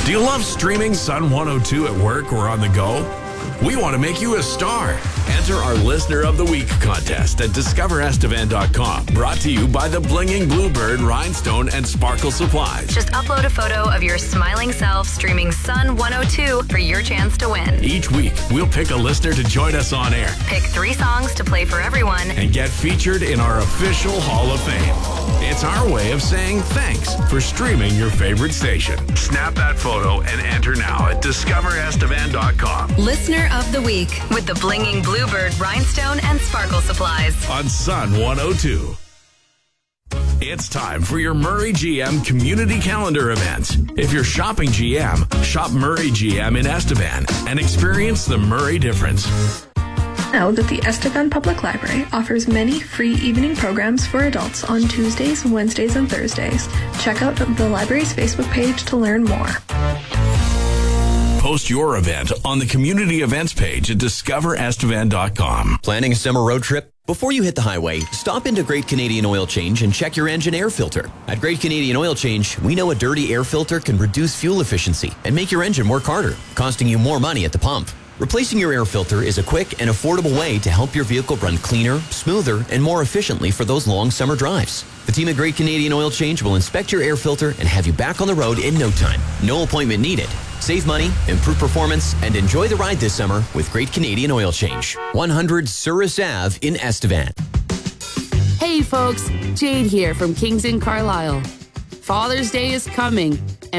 Do you love streaming Sun 102 at work or on the go? We want to make you a star. Enter our Listener of the Week contest at discoverestevan.com. Brought to you by the Blinging Bluebird, Rhinestone, and Sparkle Supplies. Just upload a photo of your smiling self streaming Sun 102 for your chance to win. Each week, we'll pick a listener to join us on air. Pick 3 songs to play for everyone. And get featured in our official Hall of Fame. It's our way of saying thanks for streaming your favorite station. Snap that photo and enter now at discoverestevan.com. Listener of the Week with the Blinging Bluebird, Rhinestone, and Sparkle Supplies. On Sun 102. It's time for your Murray GM community calendar events. If you're shopping GM, shop Murray GM in Estevan and experience the Murray difference. Know that the Estevan Public Library offers many free evening programs for adults on Tuesdays, Wednesdays, and Thursdays. Check out the library's Facebook page to learn more. Post your event on the community events page at discoverestevan.com. Planning a summer road trip? Before you hit the highway, stop into Great Canadian Oil Change and check your engine air filter. At Great Canadian Oil Change, we know a dirty air filter can reduce fuel efficiency and make your engine work harder, costing you more money at the pump. Replacing your air filter is a quick and affordable way to help your vehicle run cleaner, smoother, and more efficiently for those long summer drives. The team at Great Canadian Oil Change will inspect your air filter and have you back on the road in no time. No appointment needed. Save money, improve performance, and enjoy the ride this summer with Great Canadian Oil Change. 100 Souris Ave in Estevan. Hey folks, Jade here from Kingston Carlisle. Father's Day is coming,